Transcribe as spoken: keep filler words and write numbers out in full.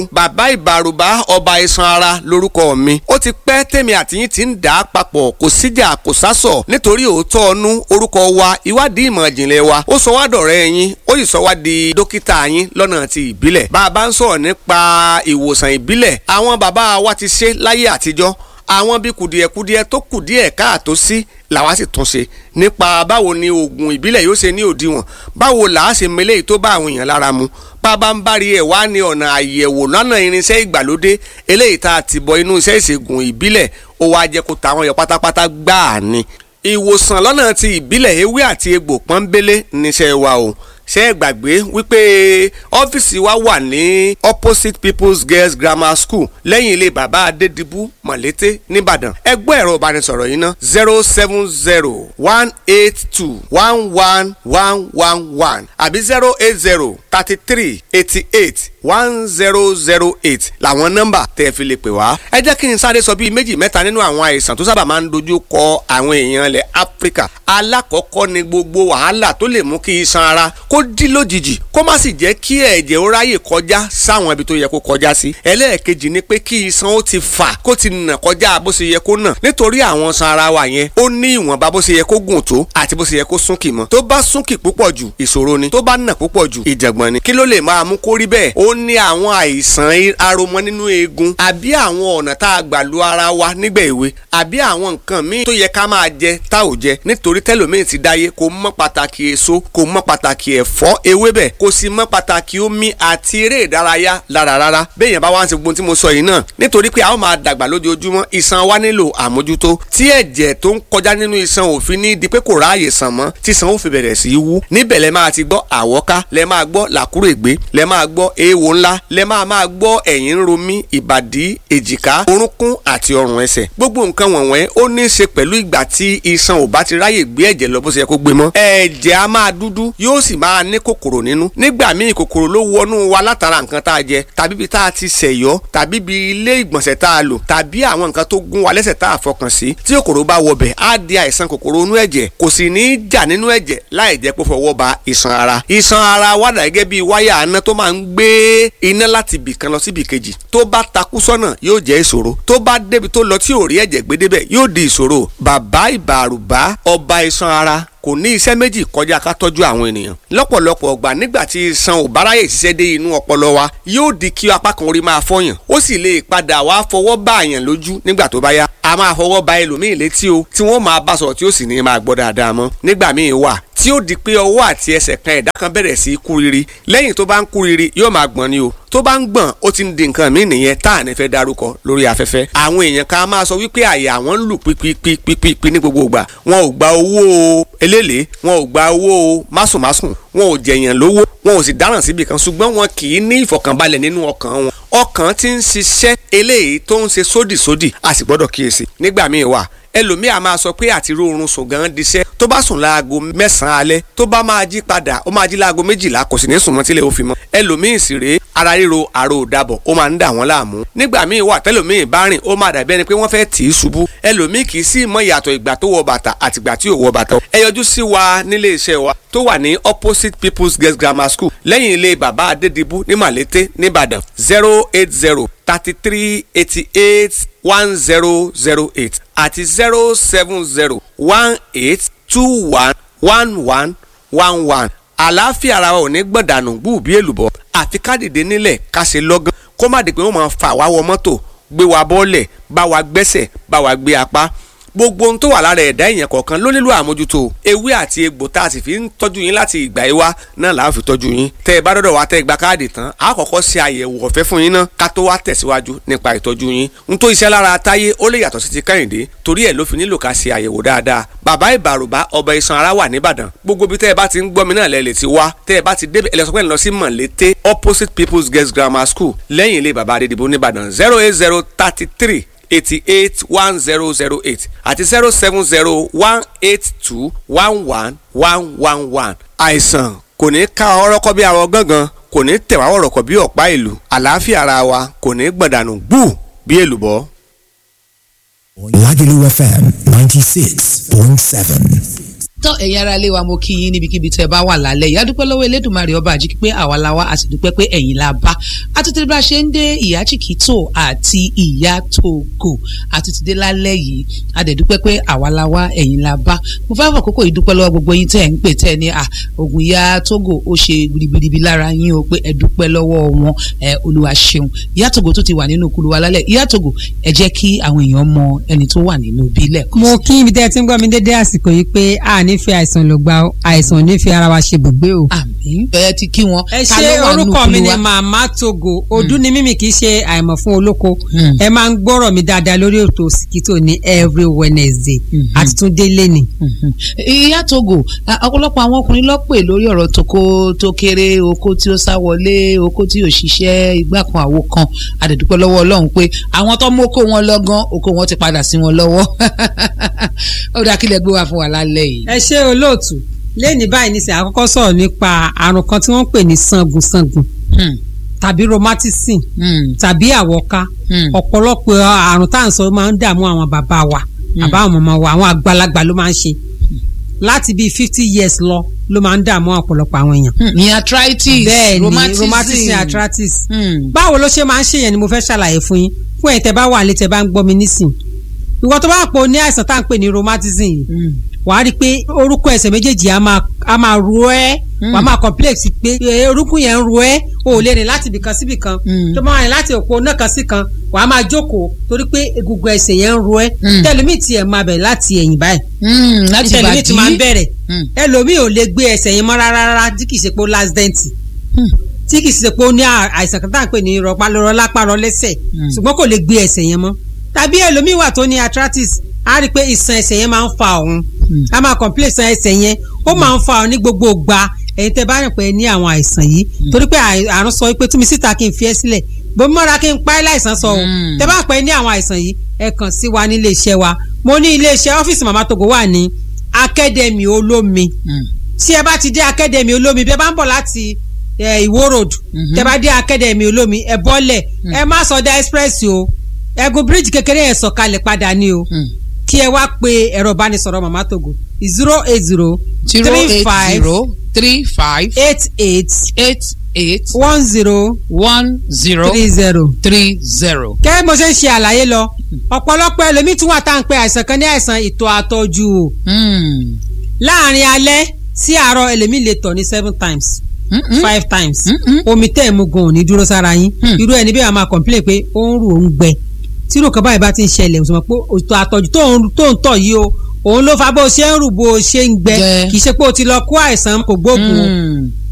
bàbá ìbàrùbá ọba iṣan ara lórúkọ mi. ó ti pẹ́ tèmi àtìyín ti ń dà á papọ̀ kò síjà kò sásọ̀ nítorí òótọ́ ọnú orúkọ wa ìwádìí ìmọ̀ ìjìnlẹ̀ wa ó sọ wá dọ̀rẹ́ yín ó sì sọ wá di dókítà yín lọ́nà ti ìbílẹ̀. bàbá ń sọ̀rọ̀ nípa ìwòsàn ìbílẹ̀ àwọn bàbá wa ti ṣe láyé àtijọ́ àwọn bí kùdìẹ̀kùdìẹ̀ tó kùdìẹ̀ káàtó sí làwa sì tún ṣe nípa báwo ni oògùn ìbílẹ̀ yóò ṣe ní òdiwọ̀n báwo làá ṣe mele tó bá àwọn èèyàn lára mu bàbá ń bá rí ẹ̀ wá ní ọ̀nà àyẹ̀wò lọ́nà irinṣẹ́ ìgbàlódé eléyìí tá a ti bọ inú iṣẹ́ ìṣègùn ìbílẹ̀ ó wá jẹ́ kó tàwọn yọ pátápátá gbáà ni. ìwòsàn lọ́nà ti ìbílẹ̀ ewé àti egbò pọ́nbélé níṣẹ́ wa o ṣé ẹ gbàgbé wípé ọ́fíìsì wa wà ní opposite people's girls grammar school lẹ́yìn ilé bàbá adédìbú mọ̀lété nìbàdàn ẹgbẹ́ ẹ̀rọ ìbánisọ̀rọ̀ yìí ná zero seven zero one eight two one one one one one àbí zero eight zero thirty three eighty eight one zero zero eight làwọn nọ́mbà tẹ́ fi lè pè wá. ẹ jẹ́ kí n sáré sọ bíi méjì mẹ́ta nínú àwọn àìsàn tó sábà máa ń dojú kọ àwọn èèyàn ilẹ̀ áfíríkà. alákọ̀ọ́kọ́ ni gbogbo wàhálà tó lè mú kí iṣan ara kó dí lójijì kó má sì jẹ́ kí ẹ̀jẹ̀ ó ráyè kọjá sáwọn ibi tó yẹ kó kọjá sí. ẹlẹ́ẹ̀kejì ni pé kí iṣan ó ti fà kó ti nà kọjá bó ṣe yẹ kó nà nítorí àwọn iṣan ara wa yẹn ó ní ìwọ̀nba bó ṣe yẹ kó gùn tó àti bó ṣe yẹ kó súnkì mọ́. tó bá súnkì púpọ̀ jù ìṣòro ni tó bá nà púpọ̀ jù ìjàngbọ̀n ni. kí ló lè máa mú kó rí bẹ́ẹ̀? ó ní àwọn àìsàn aromọ nínú eegun àbí àwọn ọ̀nà tá a gbà lu ara wa nígbà èwe àbí àwọn nǹkan míì tó yẹ ká máa jẹ tá ò jẹ nítorí tẹlòmíì ti dáyé kò mọ̀ pàtàkì èso kò mọ̀ pàtàkì ẹ̀fọ́ ewébẹ̀ kò sì mọ̀ pàtàkì omi àti eré ìdárayá lára rárá bẹ́ẹ̀ yẹn bá wá ń ṣe gbogbo tí mo sọ yìí náà nítorí pé a ó máa dàgbà lójoojúmọ́ iṣan wa nílò àmójútó tí ẹ̀jẹ̀ tó ń kọjá nínú iṣan òfin ní di pé kò ráàyè sàn mọ́ tí iṣan ó fi bẹ̀rẹ̀ sí í wú níbẹ̀ lẹ máa ti gbọ́ àwọ́ká lẹ máa gbọ́ làkúrègbé lẹ máa gbọ́ eéwo ńlá lẹ máa máa gbọ́ ẹ̀yìn ń ro mí ìbàdí èjìká orúnkún àti ọrùn ẹsẹ̀ gbogbo nǹkan wọ̀nyẹn ó ní í ṣe pẹ̀lú ìgbà tí iṣan ò bá ti ráyè gbé ẹ̀jẹ̀ lọ bó ṣe yẹ kó gbé mọ́ ẹ̀jẹ̀ á máa dúdú yóò sì máa ní kòkòrò nínú nígbà míì kòkòrò ló wọnú wa látara nǹkan tá a jẹ tàbí bí tá a ti ṣẹ̀yọ́ tàbí bí ilé ìgbọ̀nsẹ̀ tá a lò tàbí àwọn nǹkan tó gún wa lẹ́sẹ̀ tá a fọkàn sí tí kòkòrò bá wọbẹ̀ á di àìsàn kòkòrò inú ẹ̀jẹ̀ kò sì ní í jà nínú ẹ̀jẹ̀ láì jẹ́ pé fọwọ́ ba iṣan ara iṣan ara wà dà gẹ́gẹ́ bí wáyà aná tó máa ń gbé iná láti ibì kan lọ sí ibì kejì tó bá takú sọ́nà yóò jẹ́ ìṣòro tó bá débi tó lọ tí ò rí ẹ̀jẹ̀ gbé débẹ̀ yóò di ìṣòro. bàbá ìbàrùbá ọba iṣan ara kò ní iṣẹ́ méjì kọjá ká tọ́jú àwọn ènìyàn lọ́pọ̀lọpọ̀ ọgbà nígbà tí iṣan ò bá ráyè ṣiṣẹ́ dé inú ọpọlọ wa yóò di kí apá kan orí máa fọyàn ó sì lè padà wá fọwọ́ bá àyàn lójú nígbà tó bá yá a máa fọwọ́ ba ẹlòmíì létí o tí wọ́n máa bá sọ̀rọ̀ tí ó sì ní máa gbọ́ dáadáa mọ́ nígbà míì wà tí ó di pé ọwọ́ àti ẹsẹ̀ kan ẹ̀dá kan bẹ̀rẹ̀ sí í kúriri lẹ́yìn tó bá ń kúriri yóò máa gbọ̀n ni o tó bá ń gbọ̀n ó ti ń di nǹkan míì nìyẹn tá à ní fẹ́ dárúkọ lórí afẹ́fẹ́ àwọn èèyàn kan máa sọ wípé àyà wọn ń lù pípípípípí ní gbogbo ìgbà wọn ò gba owó eléèlé wọn ò gba owó másùnmásùn wọn ò jẹ̀yàn lówó wọn ò sì dáràn síbi kan ṣùgbọ́n wọn kì í ní ìfọ̀kànbalẹ̀ nínú ọkàn wọn ọkàn ti ń ṣiṣẹ́ eléyìí tó ń ṣe sódìsódì a sì gbọ́dọ̀ kíyèsí nígbà míì wà ẹlòmíà máa sọ pé àti rórun sùn gan diṣẹ́ tó bá sùn láago mẹ́sàn-án alẹ́ tó bá máa jí padà ó máa jí láago méjìlá kò sì ní sùn mọ́ tílẹ̀ ó fi mọ́ ẹlòmíì sì rèé ara ríro àrò òdàbọ̀ ó máa ń dà wọ́n láàmú nígbà míì wà tẹ́lòmíì bá rìn ó máa dàbí ẹni pé wọ́n fẹ́ tì í ṣubú ẹlòmíì kì í sì mọ ìyàtọ̀ ìgbà tó wọ bàtà àti ìgbà tí ò wọ bàtà ẹ yọjú sí wa nílé iṣẹ́ wa tó wà ní opposite people's girls grammar school lẹ́yìn ilé bàbá adédìbú ní màlété nìbàdàn zero eight zero thirty three eighty eight one zero zero eight àti zero seven zero one eight two one one one one one àlàáfíà ara wa ò ní gbọ̀dànù gbù bí èlùbọ́ àfi ká dìde nílẹ̀ ká ṣe lọ́gán kó má di pé wọ́n máa fà wá wọ mọ́tò gbé wa bọ́ọ̀lẹ̀ bá wa gbẹ́sẹ̀ bá wa gbé apá gbogbo ohun tó wà lára ẹ̀dá èèyàn kọ̀ọ̀kan ló nílò àmójútó ewé àti egbò tá a sì fi ń tọ́jú yín láti ìgbà yìí wá náà là á fi tọ́jú yín tẹ́ ẹ bá dọ́dọ̀ wá tẹ́ ẹ gba káàdì tán a kọ́kọ́ ṣe àyẹ̀wò ọ̀fẹ́ fún yín náà ká tó wá tẹ̀síwájú nípa ìtọ́jú yín n tó iṣẹ́ lára táyé ó lè yàtọ̀ sí ti kẹ́hìndé torí ẹ̀ ló fi nílò ká ṣe àyẹ̀wò dáadáa bàbá ìbàrùbá ọba iṣan ara wà níbàdàn gbogbo bí tẹ́ ẹ bá ti ń gbọ́ mi náà lẹ lè ti wá tẹ́ ẹ bá ti débẹ̀ ẹ lọ sọ pé ẹ lọ sí mọ̀lété opposite people's girls grammar school lẹ́yìn ilé bàbá adédìbò níbàdàn zero eight zero thirty three eighty-eight one zero zero eight àti zero seven zero one eight two one one one one one. àìsàn kò ní ká ọ̀rọ̀kọ bí arọ gángan kò ní tẹ̀wá ọ̀rọ̀kọ bí ọ̀pá ìlú àlàáfíà ara wa kò ní gbọ̀dànù gbù bí èlùbọ́. Lagelu F M ninety-six point seven. tán ẹ̀yin ará ilé wa mo kí yín níbikíbi tẹ́ ẹ bá wà lálẹ́ yìí adúpẹ́ lọ́wọ́ Elédùmarè ọba àjíkí pé àwa la wá a sì dúpẹ́ pé ẹ̀yin la bá àtúntì bá ṣe ń dé ìyá Chikito àti ìyá Togo àtúntì dé lálẹ́ yìí a dẹ̀ dúpẹ́ pé àwa la wá ẹ̀yin la bá mo fẹ́ fàkókò yìí dúpẹ́ lọ́wọ́ gbogbo yín tẹ́ ẹ̀ ń pè tẹ́ ẹ ní à ògùn ìyá Togo ó ṣe gbìrìgbìrì lára yín o pé ẹ dúpẹ́ lọ́wọ́ wọn ẹ Olúwa ṣeun ìyá Togo tó ti wà nínú kulu wa lálẹ́ ìyá Togo ẹ jẹ́ kí àwọn èèyàn mọ ẹni tó wà nínú bílẹ̀. mo kí ibi tẹ́ ẹ ti ń gbọ́ mi dédé àsìkò yìí pé a nífẹ̀ẹ́ àìsàn ló gba àìsàn ò nífẹ̀ẹ́ ara wa ṣe bùgbé o. àmín ẹ ti kí wọn. ẹ ṣe orúkọ mi ni màmá Togo ọdún ni mímì kì í ṣe àìmọ̀ fún olóko ẹ máa ń gbọ́rọ̀ mi dáadáa lórí ètò Òsìkítò ní every Wednesday àti tún délé ni. ìyá Togo ọ̀pọ̀lọpọ̀ àwọn ọkùnrin ló pè lórí ọ̀rọ̀ toko tó kéré oko tí ó sá wọlé oko tí ò ṣiṣẹ́ igbá kan àwo kan àdẹ̀dúpẹ́ lọ́wọ́ Ọlọ́run pé àwọn tó mú oko wọn lọ́gán oko wọn ti padà sí wọn lọ́wọ́ ó dá kílẹ̀ gbé wá fún wa lálẹ́ yìí. ẹ ṣe olóòtú lẹ́ni báyìí nísìnyí àkọ́kọ́ sọ̀rọ̀ nípa àrùn kan tí wọ́n ń pè ní sangunsangun tàbí rheumatism tàbí àwọ̀ká ọ̀pọ̀lọpọ̀ àrùn tá à ń sọ máa ń dààmú àwọn bàbá wa àbá àwọn màmá wa àwọn àgbàlagbà ló máa ń ṣe láti bíi fifty years lọ ló máa ń dààmú ọ̀pọ̀lọpọ̀ àwọn èèyàn. ní arthritis bẹ́ẹ̀ ni rheumatism arthritis báwo ló ṣe máa ń ṣe yẹn ni mo fẹ́ ṣàlàyé fún yín fún ẹ̀yin tẹ́ bá wà nílé tẹ́ bá ń gbọ́ mi nísìn ìwọ tó bá pọ̀ ní àìsàn tá à ń pè ní rheumatism yìí wàá rí i pé orúkọ ẹsẹ̀ méjèèjì á máa á máa ro ẹ́ wàá máa complex pé orúkún yẹn ń ro ẹ́ o ò lè rìn láti ibìkan sí ibìkan tó máa rìn láti òpó náà kan sí kan wàá máa jókòó torí pé egungun ẹsẹ̀ yẹn ń ro ẹ́ tẹlifí tiẹ̀ máa bẹ̀rẹ̀ láti ẹ̀yìn báyìí tẹlifí ti máa ń bẹ̀rẹ̀ ẹlòmíì ò lè gbé ẹsẹ̀ yẹn mọ́ rárá tí kì í ṣe pé ó last dent tí kì í ṣe pé ó ní àìsàn kan tá à ń pè ní rọpárọ lápárọ lẹ́sẹ̀ ṣùgbọ́n kò lè gbé ẹsẹ̀ yẹn mọ́ tàbí ẹlòmíì wà tó ní arthritis a rí i pé ìṣàn ẹsẹ̀ yẹn máa ń fa òun a máa complain ìṣàn ẹsẹ̀ yẹn ó máa ń fa òun ní gbogbo ìgbà ẹ̀yin tẹ́ bá rìn pé ní àwọn àìsàn yìí torí pé àrùn sọ pé tú mi síta kí n fi ẹ́ sílẹ̀ bómi mọ́ra kí n pa ẹ́ láìsàn sọ o tẹ́ bá pẹ́ ní àwọn àìsàn yìí ẹ kàn sí wa ní ilé iṣẹ́ wa mo ní ilé iṣẹ́ ọ́fíìsì Màmá Togo wà ní Academy Olómi tí ẹ bá ti dé Academy Olómi bí ẹ bá ń bọ̀ láti Ìwó road tẹ́ bá dé Academy Olómi ẹ bọ́lẹ̀ ẹ má sọdá express o ẹgùn bíríìjì kékeré yẹn sọ̀kalẹ̀ padà ní o kí ẹ wá pe ẹ̀rọ ìbánisọ̀rọ̀ Màmá Togo zero eight zero three five three five eight eight eight eight one zero one zero three zero three zero. kẹ́ mo ṣe ń ṣe àlàyé lọ ọ̀pọ̀lọpọ̀ ẹlòmíì tún wà tá à ń pe àìsàn kan ní àìsàn ìtọ̀ àtọ̀jù o láàrin alẹ́ sí àárọ̀ ẹlòmíì lè tọ̀ ní seven times Mm-mm. five times omi tẹ́ ẹ̀ mú gan ò ní dúró sára yín irú ẹni bí wàá máa complain pé ó ń rù ó ń gbẹ tí irú kan báyìí bá ti ń ṣẹlẹ̀ òsùnmọ̀ pé òtò àtọ̀jù tó ń tọ̀ yìí o òun ló fa bó ṣe ń rù bó ṣe ń gbẹ kì í ṣe pé o ti lọ kó àìsàn kò gbóògùn o